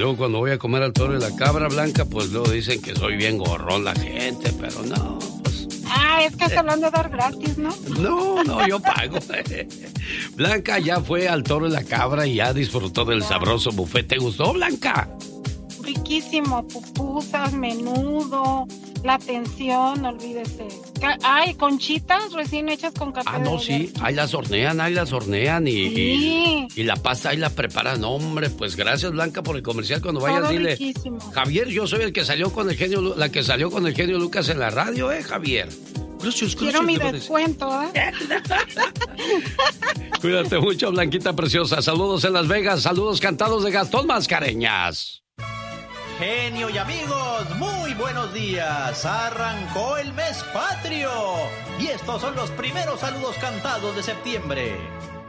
luego cuando voy a comer al Toro y la Cabra, Blanca, pues luego dicen que soy bien gorrón la gente, pero no, pues... Ah, es que estás hablando de dar gratis, ¿no? No, yo pago. Blanca ya fue al Toro y la Cabra y ya disfrutó del sabroso buffet. ¿Te gustó, Blanca? Riquísimo, pupusas, menudo, la atención, no olvídese. Ay, conchitas recién hechas con café. Ah, no, sí, ahí las hornean Sí. y la pasta ahí la preparan. Hombre, pues gracias, Blanca, por el comercial. Cuando vayas, Todo dile, riquísimo. Javier, yo soy el que salió con el genio, la que salió con el genio Lucas en la radio, Javier. Gracias, Quiero mi descuento, ¿eh? Cuídate mucho, Blanquita preciosa. Saludos en Las Vegas, saludos cantados de Gastón Mascareñas. Genio y amigos, muy buenos días. Arrancó el mes patrio y estos son los primeros saludos cantados de septiembre.